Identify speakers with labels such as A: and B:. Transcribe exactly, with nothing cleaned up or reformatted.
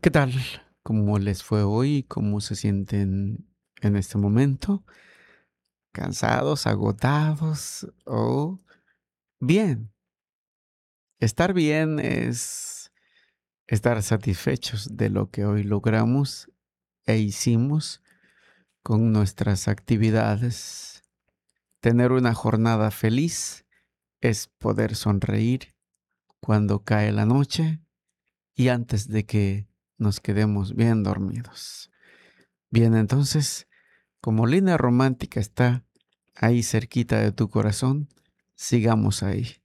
A: ¿Qué tal? ¿Cómo les fue hoy? ¿Cómo se sienten en este momento? ¿Cansados, agotados o bien? Estar bien es estar satisfechos de lo que hoy logramos e hicimos con nuestras actividades. Tener una jornada feliz es poder sonreír cuando cae la noche y antes de que nos quedemos bien dormidos. Bien, entonces, como línea romántica está ahí cerquita de tu corazón, sigamos ahí.